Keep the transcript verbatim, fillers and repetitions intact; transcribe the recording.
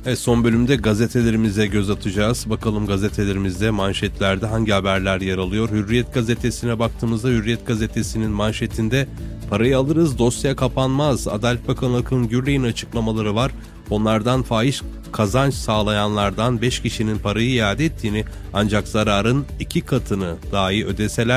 Evet, son bölümde gazetelerimize göz atacağız. Bakalım gazetelerimizde, manşetlerde hangi haberler yer alıyor? Hürriyet gazetesine baktığımızda Hürriyet gazetesinin manşetinde parayı alırız dosya kapanmaz. Adalet Bakanı Akın Gürley'in açıklamaları var. Onlardan fahiş kazanç sağlayanlardan beş kişinin parayı iade ettiğini, ancak zararın iki katını dahi ödeseler